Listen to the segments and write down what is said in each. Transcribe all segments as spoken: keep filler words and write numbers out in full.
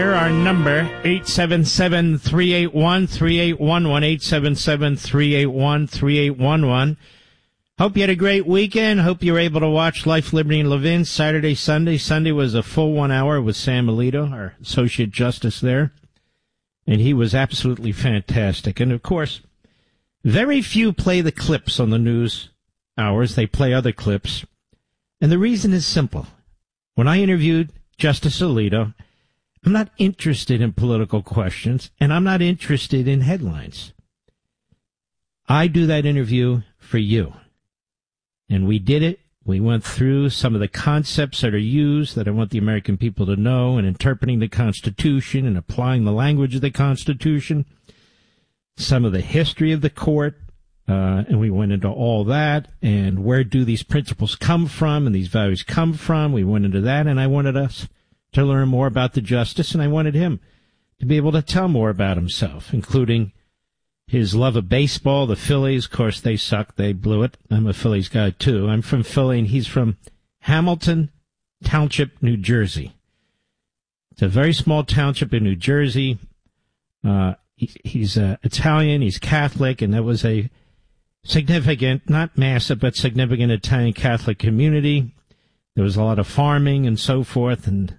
Our number, eight seven seven, three eight one, three eight one one, eight seven seven, three eight one, three eight one one. Hope you had a great weekend. Hope you were able to watch Life, Liberty, and Levin Saturday, Sunday. Sunday was a full one hour with Sam Alito, our Associate Justice there. And he was absolutely fantastic. And, of course, very few play the clips on the news hours. They play other clips. And the reason is simple. When I interviewed Justice Alito, I'm not interested in political questions, and I'm not interested in headlines. I do that interview for you. And we did it. We went through some of the concepts that are used that I want the American people to know in interpreting the Constitution and applying the language of the Constitution, some of the history of the court, uh, and we went into all that, and where do these principles come from and these values come from. We went into that, and I wanted us to learn more about the justice, and I wanted him to be able to tell more about himself, including his love of baseball, the Phillies. Of course, they suck. They blew it. I'm a Phillies guy, too. I'm from Philly, and he's from Hamilton Township, New Jersey. It's a very small township in New Jersey. Uh, he, he's uh, Italian. He's Catholic, and that was a significant, not massive, but significant Italian Catholic community. There was a lot of farming and so forth, and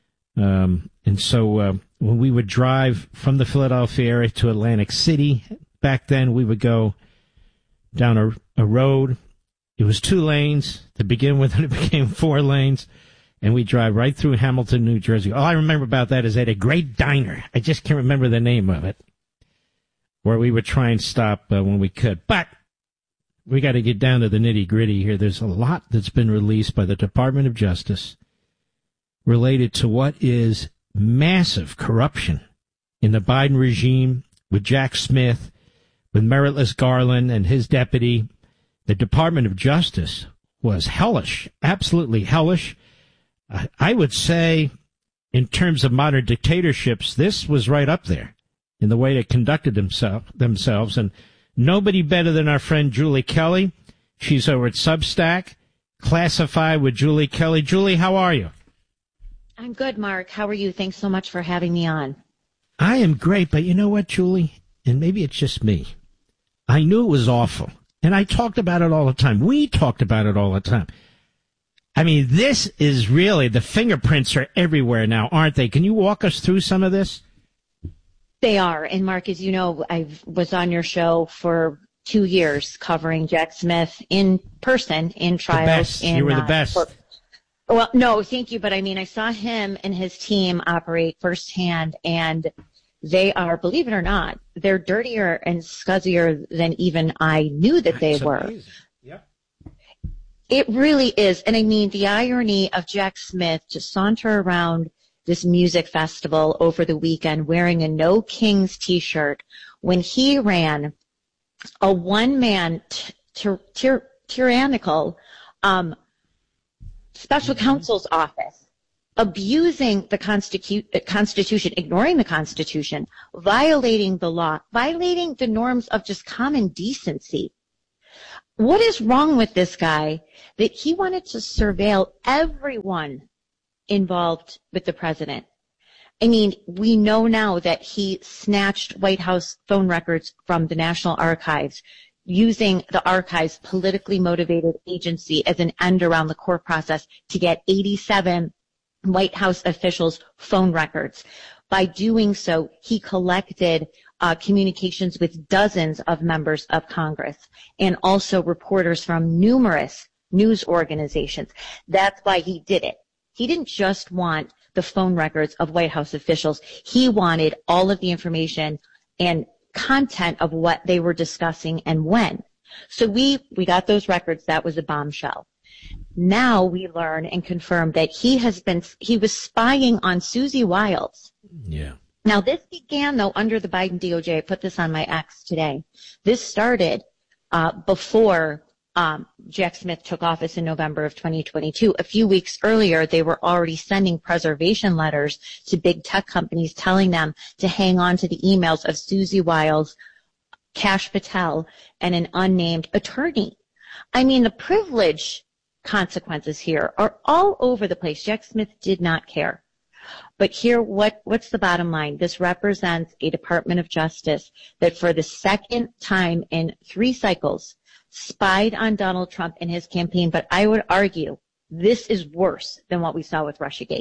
um, and so uh, when we would drive from the Philadelphia area to Atlantic City, back then we would go down a, a road. It was two lanes to begin with, and it became four lanes, and we drive right through Hamilton, New Jersey. All I remember about that is they had a great diner. I just can't remember the name of it, where we would try and stop uh, when we could. But we got to get down to the nitty-gritty here. There's a lot that's been released by the Department of Justice related to what is massive corruption in the Biden regime with Jack Smith, with Meritless Garland and his deputy. The Department of Justice was hellish, absolutely hellish. I would say, in terms of modern dictatorships, this was right up there in the way they conducted themselves, themselves. And nobody better than our friend Julie Kelly. She's over at Substack, Classified with Julie Kelly. Julie, how are you? I'm good, Mark. How are you? Thanks so much for having me on. I am great, but you know what, Julie? And maybe it's just me. I knew it was awful, and I talked about it all the time. We talked about it all the time. I mean, this is really, the fingerprints are everywhere now, aren't they? Can you walk us through some of this? They are. And Mark, as you know, I was on your show for two years covering Jack Smith in person in trials. The best. In, you were the uh, best. For, well, no, thank you. But I mean, I saw him and his team operate firsthand, and they are, believe it or not, they're dirtier and scuzzier than even I knew that they That's were. Amazing. Yep. It really is. And I mean, the irony of Jack Smith to saunter around this music festival over the weekend wearing a No Kings t-shirt when he ran a one-man t- ty- ty- tyrannical um, special mm-hmm. counsel's office, abusing the Constitu- Constitution, ignoring the Constitution, violating the law, violating the norms of just common decency. What is wrong with this guy that he wanted to surveil everyone involved with the president? I mean, we know now that he snatched White House phone records from the National Archives, using the archives' politically motivated agency as an end around the court process to get eighty-seven White House officials' phone records. By doing so, he collected uh, communications with dozens of members of Congress and also reporters from numerous news organizations. That's why he did it. He didn't just want the phone records of White House officials. He wanted all of the information and content of what they were discussing and when. So we, we got those records. That was a bombshell. Now we learn and confirm that he has been, he was spying on Susie Wiles. Yeah. Now this began though under the Biden D O J. I put this on my X today. This started uh, before Um, Jack Smith took office in November of twenty twenty-two. A few weeks earlier, they were already sending preservation letters to big tech companies telling them to hang on to the emails of Susie Wiles, Kash Patel, and an unnamed attorney. I mean, the privilege consequences here are all over the place. Jack Smith did not care. But here, what, what's the bottom line? This represents a Department of Justice that for the second time in three cycles spied on Donald Trump and his campaign. But I would argue this is worse than what we saw with Russiagate.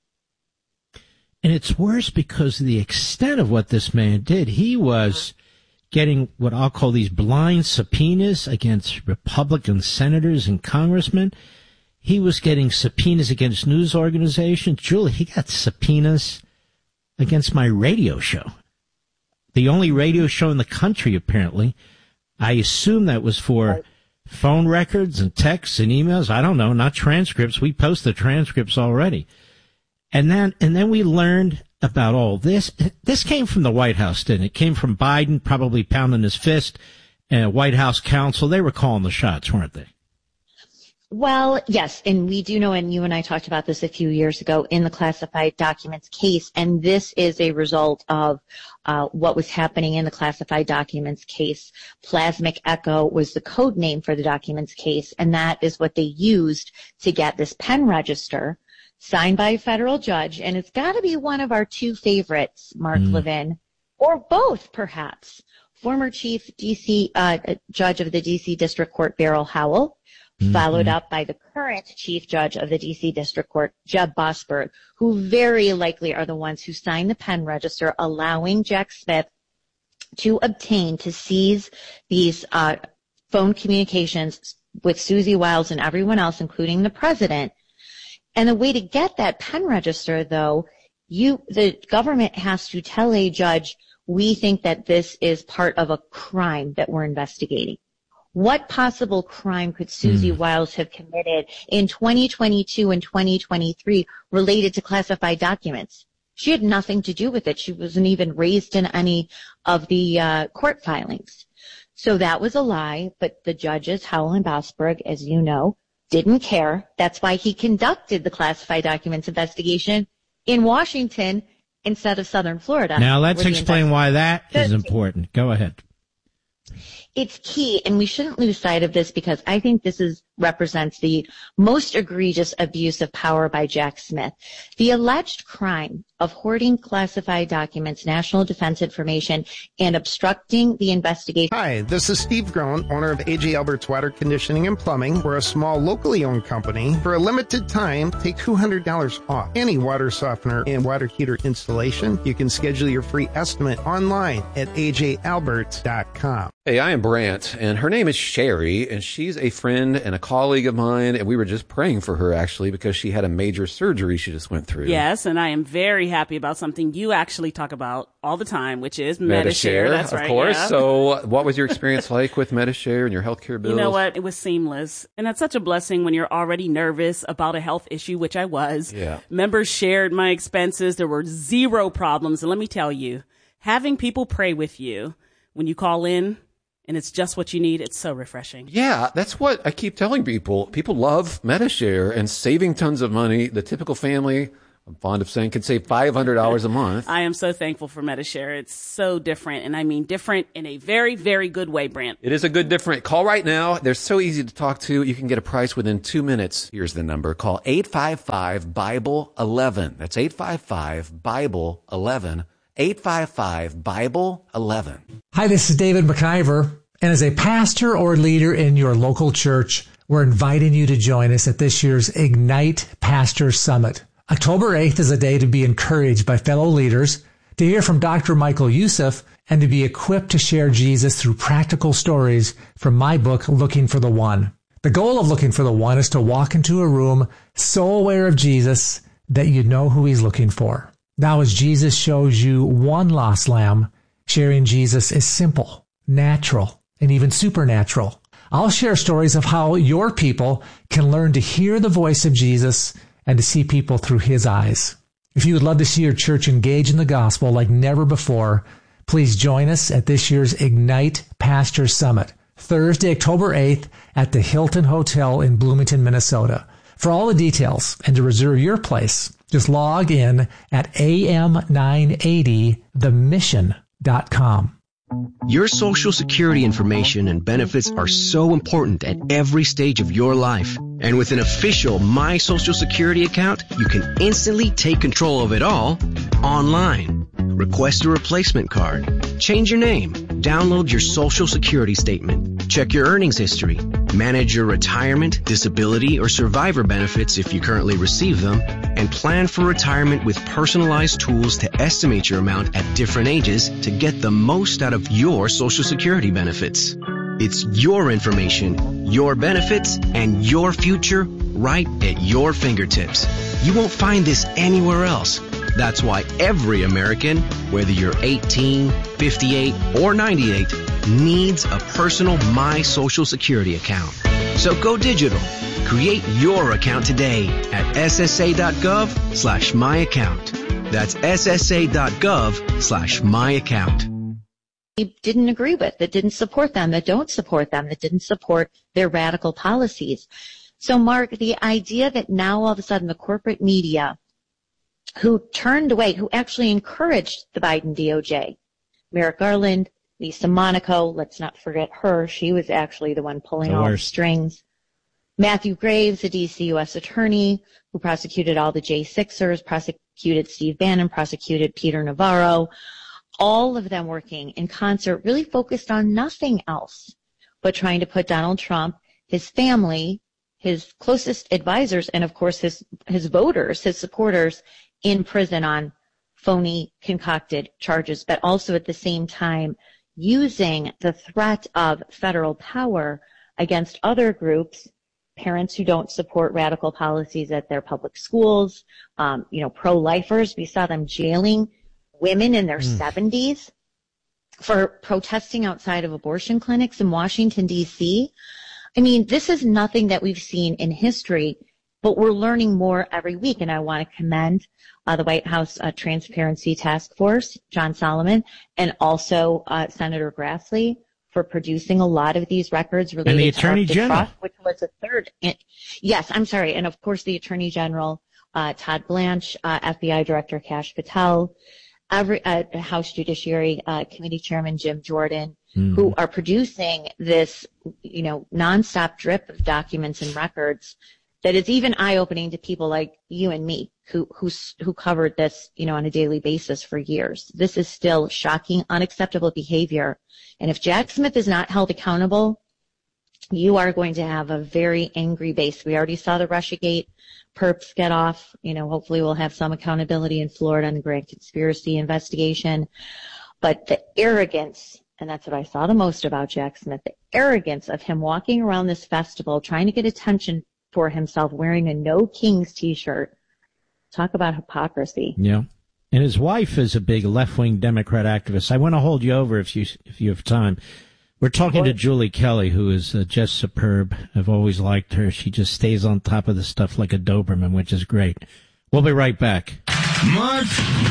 And it's worse because of the extent of what this man did. He was getting what I'll call these blind subpoenas against Republican senators and congressmen. He was getting subpoenas against news organizations. Julie, he got subpoenas against my radio show. The only radio show in the country, apparently. I assume that was for phone records and texts and emails. I don't know, not transcripts. We post the transcripts already. And then, and then we learned about all this. This came from the White House, didn't it? It came from Biden, probably pounding his fist, and White House counsel. They were calling the shots, weren't they? Well, yes, and we do know, and you and I talked about this a few years ago in the classified documents case, and this is a result of uh, what was happening in the classified documents case. Plasmic Echo was the code name for the documents case, and that is what they used to get this pen register signed by a federal judge, and it's got to be one of our two favorites, Mark mm. Levin, or both, perhaps. Former Chief D C uh, Judge of the D C District Court, Beryl Howell, mm-hmm. followed up by the current Chief Judge of the D C District Court, Jeb Boasberg, who very likely are the ones who signed the pen register, allowing Jack Smith to obtain, to seize these uh, phone communications with Susie Wiles and everyone else, including the president. And the way to get that pen register, though, you, the government has to tell a judge, we think that this is part of a crime that we're investigating. What possible crime could Susie mm. Wiles have committed in twenty twenty-two and twenty twenty-three related to classified documents? She had nothing to do with it. She wasn't even raised in any of the uh, court filings. So that was a lie, but the judges, Howell and Boasberg, as you know, didn't care. That's why he conducted the classified documents investigation in Washington instead of Southern Florida. Now let's explain why that is important. Go ahead. It's key, and we shouldn't lose sight of this because I think this is represents the most egregious abuse of power by Jack Smith. The alleged crime of hoarding classified documents, national defense information, and obstructing the investigation. Hi, this is Steve Groen, owner of A J Albert's Water Conditioning and Plumbing. We're a small, locally owned company. For a limited time, take two hundred dollars off any water softener and water heater installation. You can schedule your free estimate online at A J Albert dot com. Hey, I am Brant, and her name is Sherry, and she's a friend and a colleague of mine, and we were just praying for her, actually, because she had a major surgery she just went through. Yes, and I am very happy about something you actually talk about all the time, which is Medi-Share. Medi-Share, That's of right, course. Yeah. So what was your experience like with Medi-Share and your healthcare bills? You know what? It was seamless. And that's such a blessing when you're already nervous about a health issue, which I was. Yeah. Members shared my expenses. There were zero problems. And let me tell you, having people pray with you when you call in, and it's just what you need, it's so refreshing. Yeah, that's what I keep telling people. People love Medi-Share and saving tons of money. The typical family, I'm fond of saying, can save five hundred dollars a month. I am so thankful for Medi-Share. It's so different, and I mean different in a very, very good way, Brant. It is a good different. Call right now. They're so easy to talk to. You can get a price within two minutes. Here's the number. Call eight five five, Bible eleven. That's eight five five, Bible eleven. eight five five, Bible eleven. Hi, this is David McIver. And as a pastor or leader in your local church, we're inviting you to join us at this year's Ignite Pastor Summit. October eighth is a day to be encouraged by fellow leaders, to hear from Doctor Michael Youssef, and to be equipped to share Jesus through practical stories from my book, Looking for the One. The goal of Looking for the One is to walk into a room so aware of Jesus that you know who he's looking for. Now, as Jesus shows you one lost lamb, sharing Jesus is simple, natural, and even supernatural. I'll share stories of how your people can learn to hear the voice of Jesus and to see people through his eyes. If you would love to see your church engage in the gospel like never before, please join us at this year's Ignite Pastor Summit, Thursday, October eighth at the Hilton Hotel in Bloomington, Minnesota. For all the details and to reserve your place, just log in at A M nine eighty the mission dot com. Your Social Security information and benefits are so important at every stage of your life. And with an official My Social Security account, you can instantly take control of it all online. Request a replacement card, change your name, download your Social Security statement, check your earnings history, manage your retirement, disability, or survivor benefits if you currently receive them, and plan for retirement with personalized tools to estimate your amount at different ages to get the most out of your Social Security benefits. It's your information, your benefits, and your future right at your fingertips. You won't find this anywhere else. That's why every American, whether you're eighteen, fifty-eight, or ninety-eight, needs a personal My Social Security account. So go digital. Create your account today at ssa.gov slash my account. That's ssa.gov slash my account. Didn't agree with, that didn't support them, that don't support them, that didn't support their radical policies. So, Mark, the idea that now all of a sudden the corporate media, who turned away, who actually encouraged the Biden D O J, Merrick Garland, Lisa Monaco, let's not forget her, she was actually the one pulling all the strings. Matthew Graves, the D C U S attorney, who prosecuted all the J sixers, prosecuted Steve Bannon, prosecuted Peter Navarro, all of them working in concert, really focused on nothing else but trying to put Donald Trump, his family, his closest advisors, and of course his, his voters, his supporters, in prison on phony concocted charges, but also at the same time using the threat of federal power against other groups, parents who don't support radical policies at their public schools, um, you know, pro-lifers. We saw them jailing women in their mm. seventies for protesting outside of abortion clinics in Washington, D C. I mean, this is nothing that we've seen in history, but we're learning more every week. And I want to commend uh, the White House uh, Transparency Task Force, John Solomon, and also uh, Senator Grassley for producing a lot of these records related and the Attorney to General, Trust, which was a third. Yes, I'm sorry. And of course, the Attorney General, uh, Todd Blanche, uh, F B I Director Kash Patel, every uh, House Judiciary uh, Committee Chairman Jim Jordan, mm. who are producing this, you know, nonstop drip of documents and records that is even eye-opening to people like you and me, who who who covered this, you know, on a daily basis for years. This is still shocking, unacceptable behavior. And if Jack Smith is not held accountable, you are going to have a very angry base. We already saw the Russiagate perps get off. You know, hopefully we'll have some accountability in Florida on the grand conspiracy investigation. But the arrogance, and that's what I saw the most about Jack Smith, the arrogance of him walking around this festival trying to get attention for himself wearing a No Kings t-shirt. Talk about hypocrisy. Yeah. And his wife is a big left-wing Democrat activist. I want to hold you over if you if you have time. We're talking to Julie Kelly, who is uh, just superb. I've always liked her. She just stays on top of the stuff like a Doberman, which is great. We'll be right back. Mark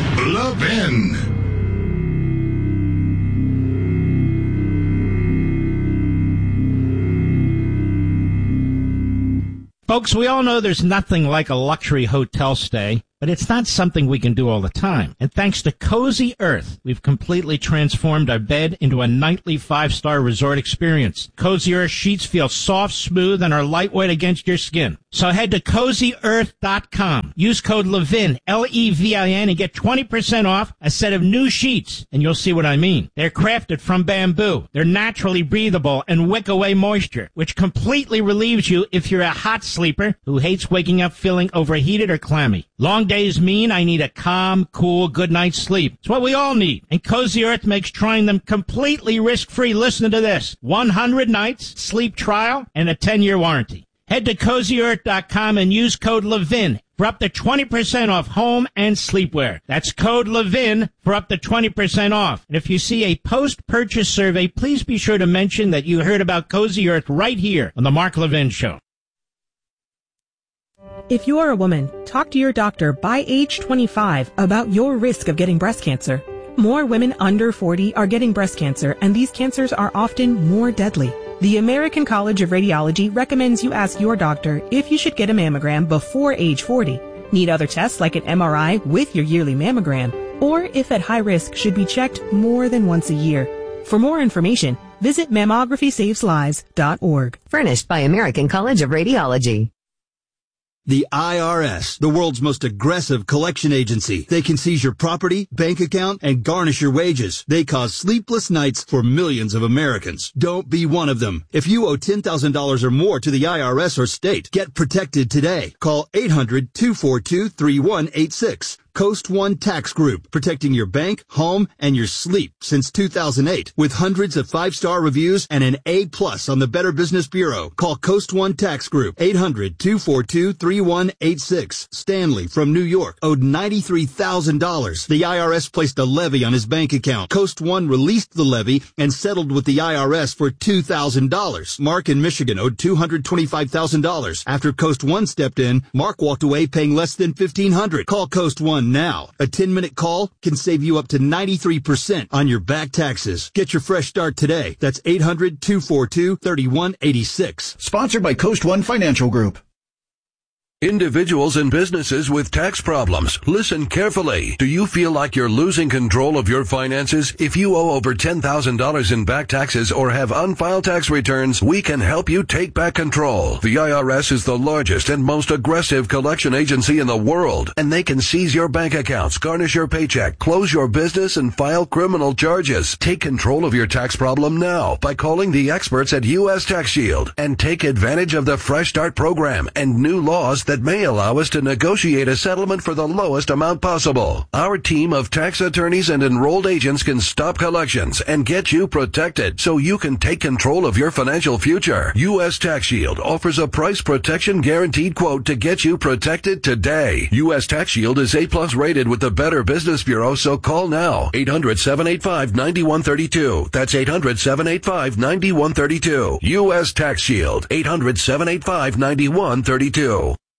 Levin. Folks, we all know there's nothing like a luxury hotel stay, but it's not something we can do all the time. And thanks to Cozy Earth, we've completely transformed our bed into a nightly five-star resort experience. Cozy Earth sheets feel soft, smooth, and are lightweight against your skin. So head to cozy earth dot com. Use code LEVIN, L E V I N, and get twenty percent off a set of new sheets. And you'll see what I mean. They're crafted from bamboo. They're naturally breathable and wick away moisture, which completely relieves you if you're a hot sleeper who hates waking up feeling overheated or clammy. Long days mean I need a calm, cool, good night's sleep. It's what we all need. And Cozy Earth makes trying them completely risk-free. Listen to this. one hundred nights, sleep trial, and a ten-year warranty. Head to cozy earth dot com and use code LEVIN for up to twenty percent off home and sleepwear. That's code LEVIN for up to twenty percent off. And if you see a post-purchase survey, please be sure to mention that you heard about Cozy Earth right here on the Mark Levin Show. If you're a woman, talk to your doctor by age twenty-five about your risk of getting breast cancer. More women under forty are getting breast cancer, and these cancers are often more deadly. The American College of Radiology recommends you ask your doctor if you should get a mammogram before age forty, need other tests like an M R I with your yearly mammogram, or if at high risk should be checked more than once a year. For more information, visit mammography saves lives dot org. Furnished by American College of Radiology. The I R S, the world's most aggressive collection agency. They can seize your property, bank account, and garnish your wages. They cause sleepless nights for millions of Americans. Don't be one of them. If you owe ten thousand dollars or more to the I R S or state, get protected today. Call eight hundred, two four two, three one eight six. Coast One Tax Group, protecting your bank, home, and your sleep since two thousand eight. With hundreds of five-star reviews and an A plus on the Better Business Bureau. Call Coast One Tax Group, eight hundred, two four two, three one eight six. Stanley from New York owed ninety-three thousand dollars. The I R S placed a levy on his bank account. Coast One released the levy and settled with the I R S for two thousand dollars. Mark in Michigan owed two hundred twenty-five thousand dollars. After Coast One stepped in, Mark walked away paying less than fifteen hundred dollars. Call Coast One now. A ten-minute call can save you up to ninety-three percent on your back taxes. Get your fresh start today. That's eight hundred, two four two, three one eight six. Sponsored by Coast One Financial Group. Individuals and businesses with tax problems, listen carefully. Do you feel like you're losing control of your finances? If you owe over ten thousand dollars in back taxes or have unfiled tax returns, we can help you take back control. The I R S is the largest and most aggressive collection agency in the world, and they can seize your bank accounts, garnish your paycheck, close your business, and file criminal charges. Take control of your tax problem now by calling the experts at U S Tax Shield and take advantage of the Fresh Start program and new laws that may allow us to negotiate a settlement for the lowest amount possible. Our team of tax attorneys and enrolled agents can stop collections and get you protected so you can take control of your financial future. U S Tax Shield offers a price protection guaranteed quote to get you protected today. U S Tax Shield is A plus rated with the Better Business Bureau, so call now. eight hundred, seven eight five, nine one three two. That's eight hundred, seven eight five, nine one three two. U S Tax Shield. eight hundred, seven eight five, nine one three two.